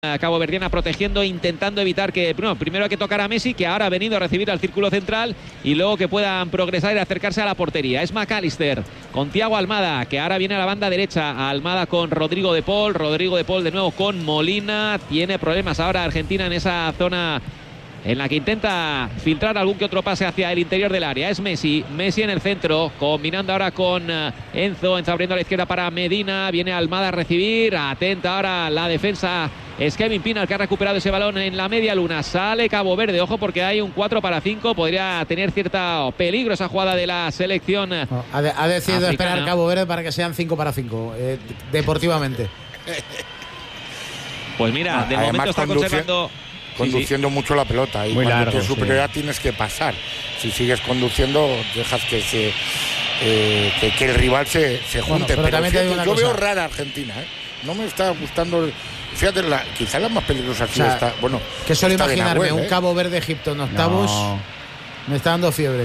caboverdiana protegiendo, intentando evitar que, bueno, primero hay que tocar a Messi, que ahora ha venido a recibir al círculo central, y luego que puedan progresar y acercarse a la portería. Es McAllister con Thiago Almada, que ahora viene a la banda derecha. Almada con Rodrigo de Paul de nuevo con Molina. Tiene problemas ahora Argentina en esa zona en la que intenta filtrar algún que otro pase hacia el interior del área. Es Messi en el centro, combinando ahora con Enzo abriendo a la izquierda para Medina. Viene Almada a recibir, atenta ahora la defensa. Es Kevin Pina el que ha recuperado ese balón en la media luna. Sale Cabo Verde, ojo, porque hay un 4-5. Podría tener cierto peligro esa jugada de la selección. No, ha decidido africana. esperar Cabo Verde para que sean 5-5, deportivamente. Pues mira, de momento está conduciendo mucho la pelota, y muy cuando largo, tienes superioridad tienes que pasar. Si sigues conduciendo, dejas que el rival se junte. Pero también te digo una yo cosa. veo rara Argentina, no me está gustando. Fíjate, quizá la más peligrosa aquí está. Bueno, que suelo está imaginarme Benahuel, un Cabo Verde-Egipto en octavos. No. Me está dando fiebre.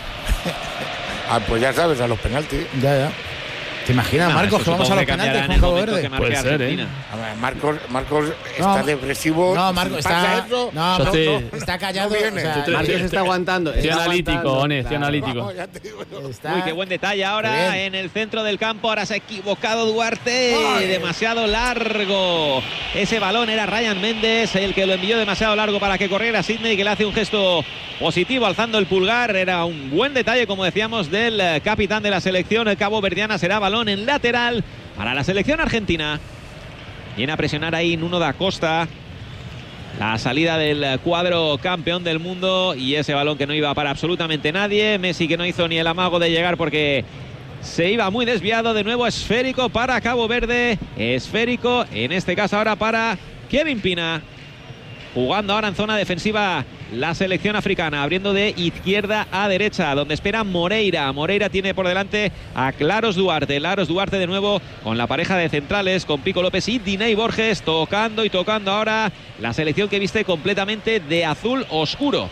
Pues ya sabes, a los penaltis. Ya. ¿Te imaginas, Marcos, que vamos a los penaltis con Cabo Verde? Puede ser, ¿eh? A ver, Marcos está depresivo. No, Marcos ¿Pasa está. eso? No, Yo Marcos estoy- está callado. No viene. Marcos está aguantando. Estoy está analítico, aguantando, One, estoy analítico. Vamos, ya te digo yo. Está- Uy, qué buen detalle ahora Qué bien. en el centro del campo. Ahora se ha equivocado Duarte. Ay. Demasiado largo. Ese balón era Ryan Méndez el que lo envió demasiado largo para que corriera Sidney, que le hace un gesto positivo alzando el pulgar. Era un buen detalle, como decíamos, del capitán de la selección caboverdiana. Será balón en lateral para la selección argentina. Viene a presionar ahí Nuno da Costa. La salida del cuadro campeón del mundo, y ese balón que no iba para absolutamente nadie. Messi, que no hizo ni el amago de llegar porque se iba muy desviado. De nuevo esférico para Cabo Verde. Esférico, en este caso ahora para Kevin Pina. Jugando ahora en zona defensiva la selección africana, abriendo de izquierda a derecha, donde espera Moreira. Moreira tiene por delante a Claros Duarte. Claros Duarte de nuevo con la pareja de centrales, con Pico López y Diney Borges, tocando ahora la selección que viste completamente de azul oscuro.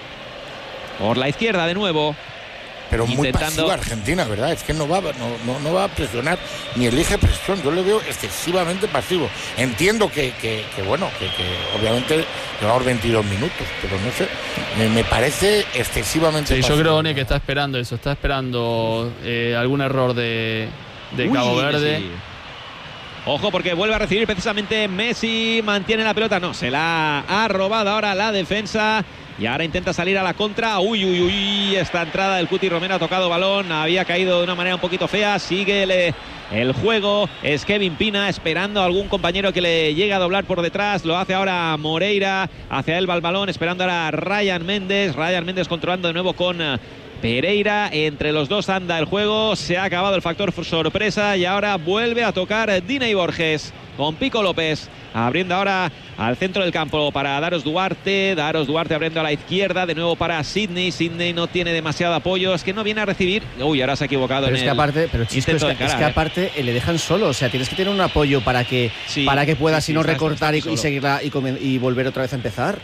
Por la izquierda de nuevo. Pero muy intentando- pasiva Argentina, ¿verdad? Es que no va a presionar, ni elige presión. Yo le veo excesivamente pasivo. Entiendo que obviamente llevamos 22 minutos, pero no sé, me parece excesivamente Sí, pasivo. yo creo, One, que está esperando eso. Está esperando algún error de Cabo Verde. Messi. Ojo, porque vuelve a recibir precisamente Messi. Mantiene la pelota. No, se la ha robado ahora la defensa. Y ahora intenta salir a la contra. Uy. Esta entrada del Cuti Romero ha tocado balón. Había caído de una manera un poquito fea. Sigue el juego. Es Kevin Pina esperando a algún compañero que le llegue a doblar por detrás. Lo hace ahora Moreira. Hacia él va el balón. Esperando ahora Ryan Méndez. Ryan Méndez controlando de nuevo con Pereira. Entre los dos anda el juego. Se ha acabado el factor sorpresa. Y ahora vuelve a tocar Diney Borges con Pico López. Abriendo ahora al centro del campo para Daros Duarte. Daros Duarte abriendo a la izquierda. De nuevo para Sidney. Sidney no tiene demasiado apoyo. Es que no viene a recibir. Uy, ahora se ha equivocado Pero en es que el aparte, pero Chisco, intento de es que encarar, aparte le dejan solo. O sea, tienes que tener un apoyo para que pueda, si no, está recortar y solo. seguirla y volver otra vez a empezar.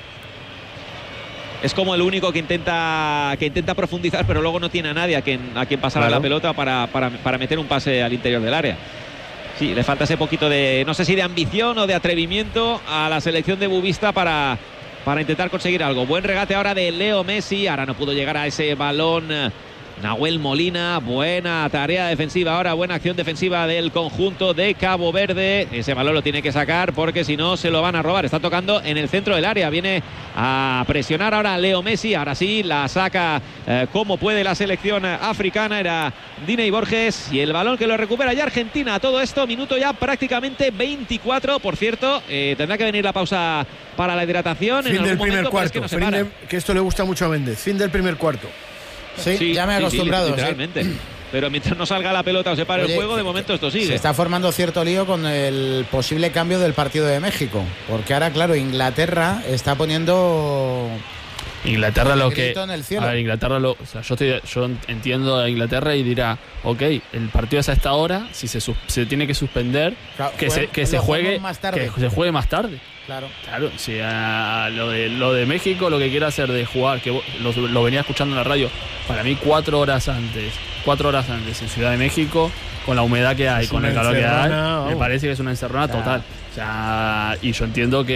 Es como el único que intenta profundizar, pero luego no tiene a nadie a quien pasar Claro. la pelota para meter un pase al interior del área. Sí, le falta ese poquito de, no sé si de ambición o de atrevimiento a la selección de Bubista para intentar conseguir algo. Buen regate ahora de Leo Messi. Ahora no pudo llegar a ese balón Nahuel Molina. Buena tarea defensiva ahora, buena acción defensiva del conjunto de Cabo Verde. Ese balón lo tiene que sacar porque si no se lo van a robar. Está tocando en el centro del área. Viene a presionar ahora Leo Messi. Ahora sí, la saca como puede la selección africana. Era Diney Borges y el balón que lo recupera ya Argentina. Todo esto, minuto ya prácticamente 24. Por cierto, tendrá que venir la pausa para la hidratación. Fin en del algún primer momento, pero es que cuarto. no se para. Que esto le gusta mucho a Méndez. Fin del primer cuarto. Sí, ya me he acostumbrado. literalmente. Pero mientras no salga la pelota o se pare Oye, el juego, de momento esto sigue. Se está formando cierto lío con el posible cambio del partido de México. Porque ahora, claro, Inglaterra está poniendo Inglaterra el lo que. grito en el cielo. A ver, Inglaterra o sea, yo entiendo a Inglaterra y dirá, ok, el partido es a esta hora, si se tiene que suspender, Claro, que se lo juegue jueguen más tarde. que se juegue más tarde. Claro. Claro, si lo de México, lo que quiere hacer de jugar, que lo venía escuchando en la radio, para mí 4 horas antes en Ciudad de México, con la humedad que hay, Es con el una calor que hay, encerrona, me vamos. parece que es una encerrona total. O sea, y yo entiendo que